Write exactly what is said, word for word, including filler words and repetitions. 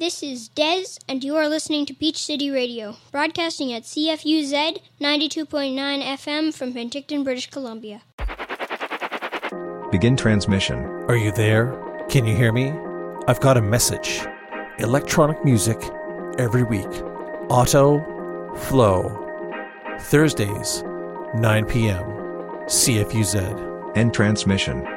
This is Dez, and you are listening to Peach City Radio, broadcasting at C F U Z ninety-two point nine F M from Penticton, British Columbia. Begin transmission. Are you there? Can you hear me? I've got a message. Electronic music every week. Auto Flow. Thursdays, nine p.m. C F U Z. End transmission.